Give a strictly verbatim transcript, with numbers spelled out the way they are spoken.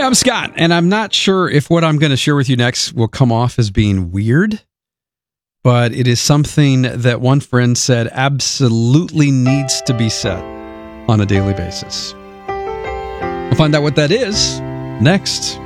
I'm Scott, and I'm not sure if what I'm going to share with you next will come off as being weird, but it is something that one friend said absolutely needs to be said on a daily basis. We'll find out what that is next.